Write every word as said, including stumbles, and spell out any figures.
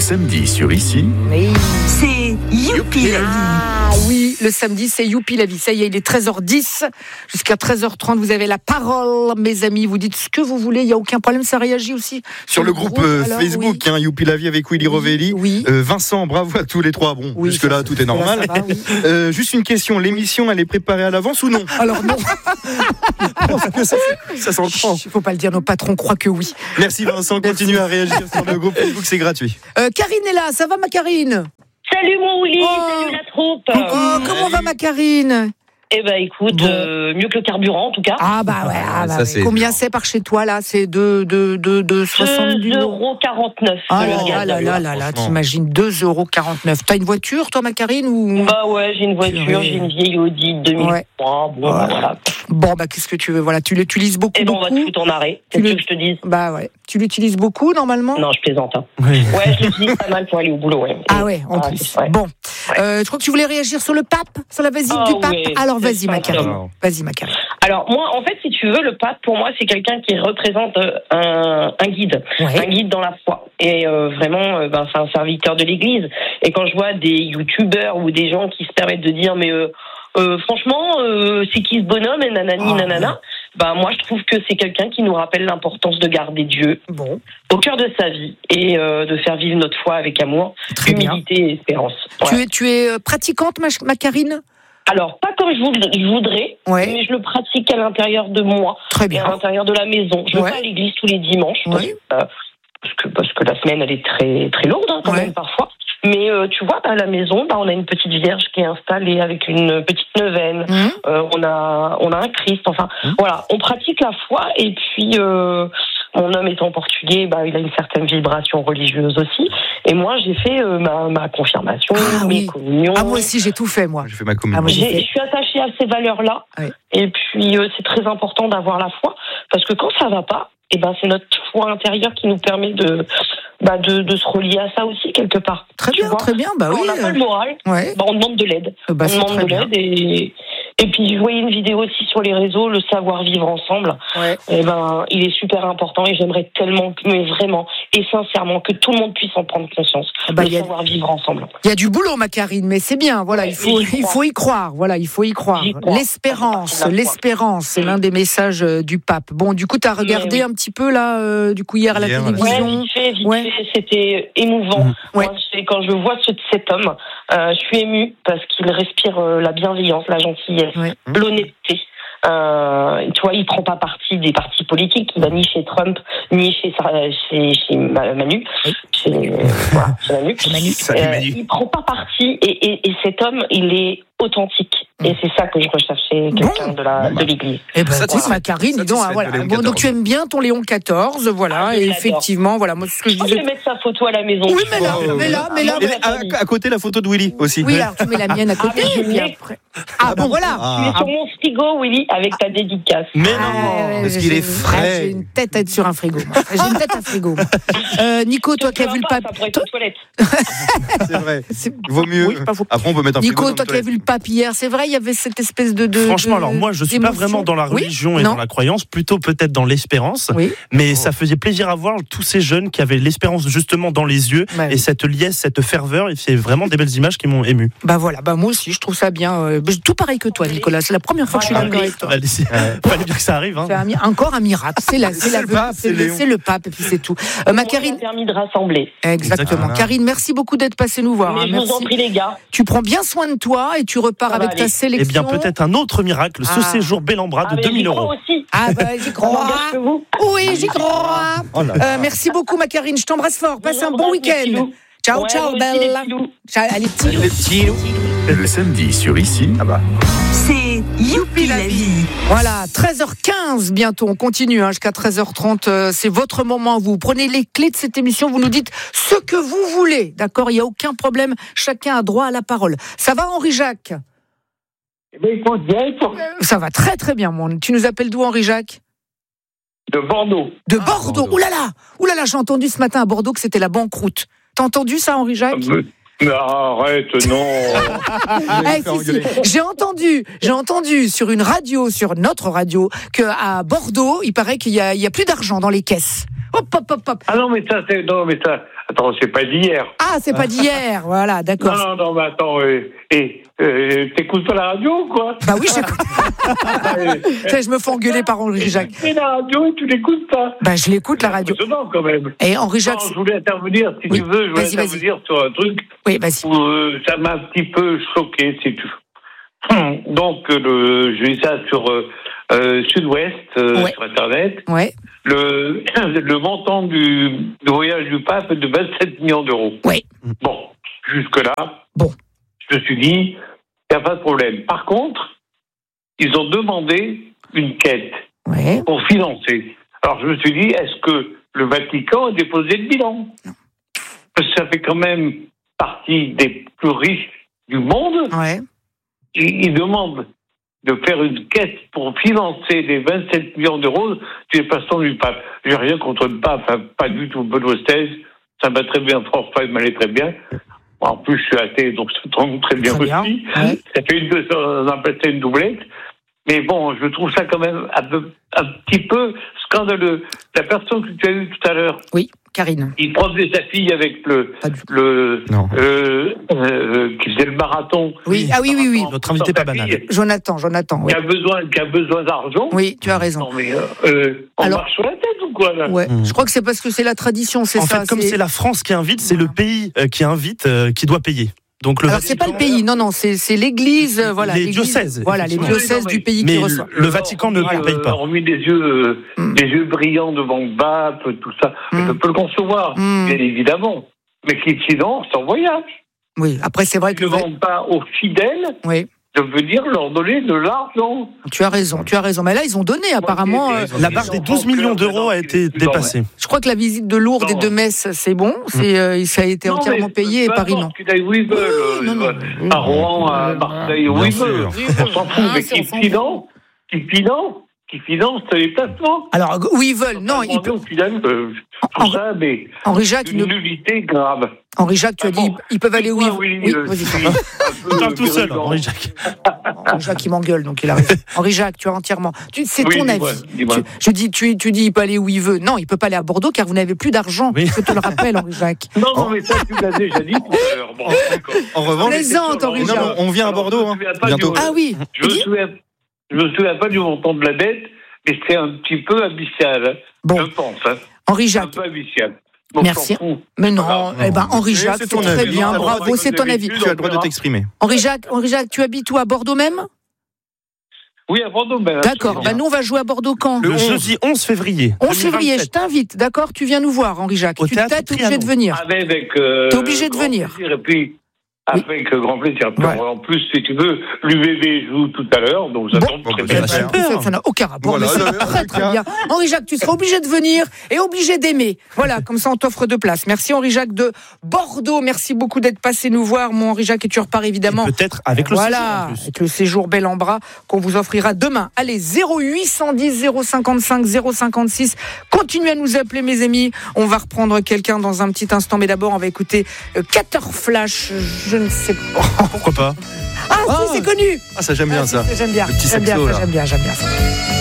samedi sur Ici. Oui. C'est Youpi la vie. Ah oui, le samedi, c'est Youpi la vie. Ça y est, il est treize heures dix. Jusqu'à treize heures trente, vous avez la parole, mes amis. Vous dites ce que vous voulez, il n'y a aucun problème. Ça réagit aussi sur, sur le groupe, groupe euh, alors, Facebook, oui. hein, Youpi la vie avec Willy oui, Rovelli. Oui. Euh, Vincent, bravo à tous les trois. Bon, oui, jusque-là, ça, tout est normal. Là, va, oui. euh, juste une question, l'émission, elle est préparée à l'avance ou non? Alors non. que ça, ça s'entend. Il ne faut pas le dire, nos patrons croient que oui. Merci Vincent, continue à réagir sur le groupe Facebook, c'est gratuit. Euh, Karine est là, ça va ma Karine? Salut mon Willy, oh. salut la troupe. Oh, comment va ma Karine? Eh ben écoute, bon. euh, mieux que le carburant en tout cas. Ah bah ouais, ah, bah, ça, ouais. C'est Combien c'est par chez toi là? C'est de, de, de, de soixante-dix euros quarante-neuf. Ah là là là là là, t'imagines deux euros quarante-neuf. T'as une voiture toi ma Karine ou... Bah ouais, j'ai une voiture, j'ai une vieille Audi deux mille trois. Ouais. Bon ouais. bah voilà. Bon bah qu'est-ce que tu veux, voilà, tu l'utilises beaucoup. Et ben beaucoup. on va te foutre en arrêt, c'est ce que je te dis. Bah ouais, tu l'utilises beaucoup normalement? Non, je plaisante. Hein. Oui. Ouais, je l'utilise pas mal pour aller au boulot. Ouais. Ah ouais, en ah, plus. Ouais. Bon, ouais. Euh, je crois que tu voulais réagir sur le pape, sur la visite oh, du pape. Oui, alors vas-y ma Karine. Vas-y, ma Karine. Alors, moi, en fait, si tu veux, le pape, pour moi, c'est quelqu'un qui représente un, un guide. Ouais. Un guide dans la foi. Et euh, vraiment, euh, ben, c'est un serviteur de l'Église. Et quand je vois des youtubeurs ou des gens qui se permettent de dire, mais euh, euh, franchement, euh, c'est qui ce bonhomme et nanani, oh, nanana, ouais. ben, moi, je trouve que c'est quelqu'un qui nous rappelle l'importance de garder Dieu bon. au cœur de sa vie et euh, de faire vivre notre foi avec amour, Très humilité bien. et espérance. Ouais. Tu es, tu es pratiquante, ma, ma Karine? Alors, pas comme je voudrais, ouais. mais je le pratique à l'intérieur de moi, Très bien. et à l'intérieur de la maison. Je ouais. vais pas à l'église tous les dimanches, ouais. parce, euh, parce, que, parce que la semaine, elle est très, très lourde, hein, quand ouais. même, parfois. Mais euh, tu vois, à la maison, bah, on a une petite vierge qui est installée avec une petite neuvaine. Mmh. Euh, on a, on a un Christ. Enfin, mmh. voilà, on pratique la foi. Et puis, euh, mon homme étant portugais, bah, il a une certaine vibration religieuse aussi. Et moi, j'ai fait euh, ma, ma confirmation, ah, mes oui. communions. Ah, moi aussi, j'ai tout fait, moi. J'ai fait ma communion. Ah, moi, j'ai, je suis attachée à ces valeurs-là. Oui. Et puis, euh, c'est très important d'avoir la foi. Parce que quand ça va pas, eh ben, c'est notre foi intérieure qui nous permet de, bah, de, de se relier à ça aussi, quelque part. Très tu bien, vois très bien. Bah, quand oui, on n'a pas le moral, ouais. bah, on demande de l'aide. Bah, on demande de bien. l'aide et... Et puis, je voyais une vidéo aussi sur les réseaux, le savoir-vivre ensemble. Ouais. Et ben, il est super important et j'aimerais tellement, mais vraiment et sincèrement, que tout le monde puisse en prendre conscience. Bah, le savoir-vivre ensemble. Il y a du boulot, ma Karine, mais c'est bien. Voilà, ouais, il faut, il faut y croire. Voilà, il faut y croire. L'espérance, l'espérance, c'est l'un des messages du pape. Bon, du coup, tu as regardé oui. un petit peu là, euh, du coup hier à la hier, télévision. Ouais, vite fait, vite ouais. fait, c'était émouvant. Mmh. Ouais. Moi, c'est, quand je vois ce, cet homme, euh, je suis émue parce qu'il respire euh, la bienveillance, la gentillesse. Ouais. L'honnêteté. Euh, tu vois, il prend pas parti des partis politiques, il va ni chez Trump, ni chez, chez, chez Manu. Oui. Chez, euh, voilà, chez Manu. Manu. Euh, Manu. Il prend pas parti et, et, et cet homme, il est authentique. Mm. Et c'est ça que je recherchais, quelqu'un bon. de, la, de l'Église. Eh ben, ça, ma Karine, dis donc, ah, voilà. Bon, donc tu aimes bien ton Léon quatorze, voilà, ah, et effectivement, voilà, moi, ce que je disais. Je vais mettre sa photo à la maison. Oui, mais là, mais là, mais là. À, à côté, la photo de Willy aussi. Oui, alors tu mets la mienne à côté, ah, et puis après. Ah, bon, voilà. Tu es sur mon frigo, Willy, avec ta dédicace. Mais non, parce qu'il est frais. J'ai une tête à être sur un frigo. J'ai une tête à frigo. Nico, toi qui as vu le pape. C'est vrai. Il vaut mieux. Après, on peut mettre un frigo. Nico, toi qui as vu le pape hier, c'est vrai, il y avait cette espèce de. de Franchement, de, alors moi, je suis pas vraiment dans la religion oui et non. dans la croyance, plutôt peut-être dans l'espérance. Oui. Mais oh. ça faisait plaisir à voir tous ces jeunes qui avaient l'espérance justement dans les yeux bah, et oui. cette liesse, cette ferveur. Et c'est vraiment des belles images qui m'ont ému. Bah voilà, bah moi aussi, je trouve ça bien. Euh, tout pareil que toi, Nicolas. C'est la première fois que je suis d'accord avec toi. Il fallait bien que ça arrive. Hein. C'est un, encore un miracle. C'est la, c'est, c'est, la, le, pape, c'est, le, c'est le pape et puis c'est tout. Euh, ma Karine. Ça a permis de rassembler. Exactement. Exactement. Karine, merci beaucoup d'être passée nous voir. Mais hein, je merci. vous en prie les gars. Tu prends bien soin de toi et tu repars ça avec ta sélection. Eh bien peut-être un autre miracle, ce ah. séjour bel en bras de ah, deux mille euros. Aussi. Ah bah j'y crois. Oui, j'y crois. Oh euh, merci beaucoup ma Karine, je t'embrasse fort. Passe un bon week-end. Ciao, ouais, ciao, belle. Ciao, allez, petits Les petits loups. Le samedi sur Ici. Ah bah. C'est Youpi la vie. Voilà, treize heures quinze bientôt. On continue hein, jusqu'à treize heures trente. Euh, c'est votre moment. Vous prenez les clés de cette émission. Vous nous dites ce que vous voulez. D'accord, il n'y a aucun problème. Chacun a droit à la parole. Ça va, Henri-Jacques? Eh bien, écoute, bien, écoute. Ça va très très bien, mon. Tu nous appelles d'où, Henri-Jacques? De Bordeaux. De ah, Bordeaux. Bordeaux. Ouh là là, ouh là là, j'ai entendu ce matin à Bordeaux que c'était la banqueroute. T'as entendu ça, Henri-Jacques? Mais, mais arrête, non. hey, si, si. J'ai entendu, j'ai entendu sur une radio, sur notre radio, qu'à Bordeaux, il paraît qu'il y a, il y a plus d'argent dans les caisses. Hop, hop, hop, hop. Ah non, mais ça, c'est, non, mais ça, attends. attends, c'est pas d'hier. Ah, c'est pas d'hier, voilà, d'accord. Non, non, non, mais attends, et, et euh, t'écoutes pas la radio ou quoi? Bah oui, j'écoute. Je me fais engueuler par Henri Jacques. Tu fais la radio et tu l'écoutes pas? Bah je l'écoute, la radio. C'est impressionnant quand même. Et Henri Jacques. Non, je voulais intervenir, si oui. tu veux, je voulais vas-y, intervenir vas-y. sur un truc. Oui, vas-y. Où, euh, ça m'a un petit peu choqué, si tu veux. Donc, le, j'ai vu ça sur euh, euh, Sud-Ouest, euh, ouais. sur Internet. Ouais. Le, le montant du, du voyage du pape est de vingt-sept millions d'euros. Oui. Bon, jusque-là, bon. je me suis dit, il n'y a pas de problème. Par contre, ils ont demandé une quête ouais. pour financer. Alors, je me suis dit, est-ce que le Vatican a déposé le bilan? Parce que ça fait quand même partie des plus riches du monde. Ouais. Ils, ils demandent de faire une quête pour financer les vingt-sept millions d'euros du passant du pape. J'ai rien contre le pape, enfin, pas du tout. Benoît seize, ça va très bien. François, il m'allait très bien. En plus, je suis athée, donc ça tombe très bien très aussi. Bien. Ouais. Ça fait une, deux, on a passé une doublette. Mais bon, je trouve ça quand même un, peu, un petit peu scandaleux. La personne que tu as eue tout à l'heure. Oui, Karine. Il promenait sa fille avec le, le, euh, euh, qui faisait le marathon. Oui, ah oui, oui, oui. Notre invité pas banal. Jonathan, Jonathan. Oui. Qui a besoin, qui a besoin d'argent. Oui, tu as raison. Non mais euh, on Alors, marche sur la tête ou quoi là? Ouais. Mmh. Je crois que c'est parce que c'est la tradition, c'est en ça. En fait, comme c'est... c'est la France qui invite, c'est le pays qui invite euh, qui doit payer. Donc le Alors Vatican, c'est pas le pays, non non, c'est c'est l'Église, euh, voilà. Les diocèses. Voilà, les diocèses du pays qui reçoivent. Le, le Vatican ne euh, paye pas. On mis des yeux, euh, mm. des yeux brillants devant le pape, tout ça. Mm. Je peux le concevoir, mm. bien évidemment. Mais qui finance en voyage. Oui. Après c'est vrai que ils ne demandent pas aux fidèles. Oui. De venir leur donner de l'argent. Tu as raison, tu as raison. Mais là, ils ont donné, apparemment. Euh, la barre des douze millions d'euros a été dépassée. Je crois que la visite de Lourdes et de Metz, c'est bon. C'est, euh, ça a été non, entièrement payé et Paris, non. Qu'ils aillent où ils veulent. Oui, non, non. À Rouen, à Marseille, où ils veulent. On s'en fout. Mais qui finance, qui finance, qui finance les placements. Alors, où ils veulent, non. Ils peuvent. Tout ça, mais. Henri Jacques, une nullité grave. Henri Jacques, tu as dit, ils peuvent aller où ils veulent. Oui, vas-y. Parle tout seul, Henri Jacques. Henri Jacques, il m'engueule, donc il a raison. Henri Jacques, tu as entièrement. Tu, c'est oui, ton dis-moi, avis. Dis-moi. Tu, je dis, tu, tu dis, il peut aller où il veut. Non, il peut pas aller à Bordeaux car vous n'avez plus d'argent. Oui. Je te le rappelle, Henri Jacques. Non, non, mais ça, tu l'as déjà dit tout à l'heure. Bon, en revanche, plaisante, Henri Jacques. Non, on vient à Bordeaux, hein, bientôt. Ah oui. Je me souviens, je me souviens pas du montant de la dette, mais c'est un petit peu abyssal. Bon. Je pense. Hein. Henri Jacques. Un peu abyssal. Donc, merci. Mais non, non. Eh ben, Henri Jacques, c'est, c'est très avis. bien. Bravo, c'est ton avis. Tu as le droit de t'exprimer. Henri Jacques, Henri Jacques, tu habites où, à Bordeaux même? Oui, à Bordeaux même. D'accord. Ben, nous, on va jouer à Bordeaux quand? Le jeudi onze février. onze février, je t'invite. D'accord? Tu viens nous voir, Henri Jacques. Au tu t'es obligé de venir. Avec. Euh, T'es obligé de venir. Et puis. Avec oui. grand plaisir. Ouais. En plus, si tu veux, l'U V B joue tout à l'heure, donc ça tombe bon, très bien. bien. Ça n'a aucun rapport, voilà, mais c'est très très bien. Henri Jacques, tu seras obligé de venir et obligé d'aimer. Voilà, comme ça on t'offre deux places. Merci Henri Jacques de Bordeaux. Merci beaucoup d'être passé nous voir, mon Henri Jacques, et tu repars évidemment. Et peut-être avec le voilà, séjour en plus. Avec le séjour bel en bras qu'on vous offrira demain. Allez, zéro huit cent dix zéro cinquante-cinq zéro cinquante-six. Continuez à nous appeler, mes amis. On va reprendre quelqu'un dans un petit instant, mais d'abord on va écouter Cater Flash. Je ne sais pas. Pourquoi pas? Ah, ah si, c'est connu. Ah, ça j'aime bien ah, ça. J'aime bien. Le petit j'aime saxo, bien, là. j'aime bien, j'aime bien ça.